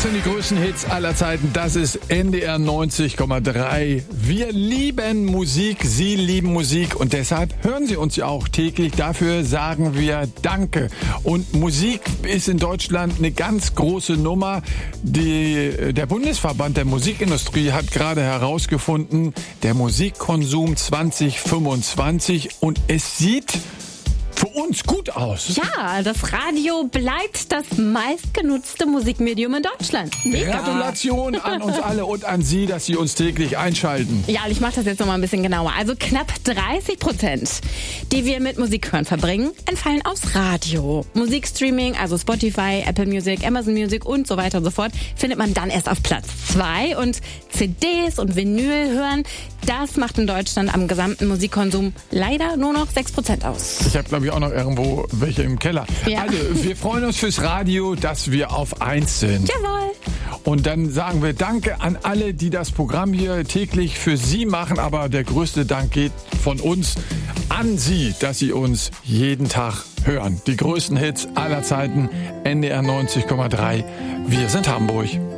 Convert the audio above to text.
sind die größten Hits aller Zeiten. Das ist NDR 90,3. Wir lieben Musik, Sie lieben Musik und deshalb hören Sie uns ja auch täglich. Dafür sagen wir Danke. Und Musik ist in Deutschland eine ganz große Nummer. Der Bundesverband der Musikindustrie hat gerade herausgefunden, der Musikkonsum 2025 und es sieht für uns gut aus. Ja, das Radio bleibt das meistgenutzte Musikmedium in Deutschland. Mega. Gratulation an uns alle und an Sie, dass Sie uns täglich einschalten. Ja, und ich mache das jetzt nochmal ein bisschen genauer. Also knapp 30%, die wir mit Musik hören verbringen, entfallen aus Radio. Musikstreaming, also Spotify, Apple Music, Amazon Music und so weiter und so fort, findet man dann erst auf Platz 2. Und CDs und Vinyl hören, das macht in Deutschland am gesamten Musikkonsum leider nur noch 6% aus. Ich habe, glaube ich, auch noch irgendwo welche im Keller. Ja. Also, wir freuen uns fürs Radio, dass wir auf 1 sind. Jawohl. Und dann sagen wir Danke an alle, die das Programm hier täglich für Sie machen. Aber der größte Dank geht von uns an Sie, dass Sie uns jeden Tag hören. Die größten Hits aller Zeiten, NDR 90,3. Wir sind Hamburg.